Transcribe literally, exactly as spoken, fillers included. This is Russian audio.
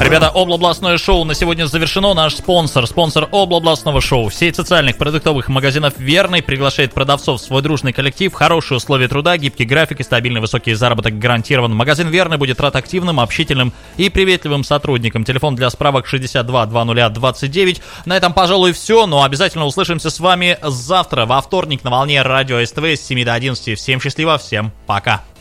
Ребята, облабластное шоу на сегодня завершено. Наш спонсор, спонсор облабластного шоу, сеть социальных продуктовых магазинов «Верный» приглашает продавцов в свой дружный коллектив, хорошие условия труда, гибкий график и стабильный высокий заработок гарантирован. Магазин «Верный» будет рад активным, общительным и приветливым сотрудникам. Телефон для справок шестьдесят два двадцать двадцать девять. На этом, пожалуй, все, но обязательно услышимся с вами завтра, во вторник, на волне радио СТВ с семи до одиннадцати. Всем счастливо, всем пока.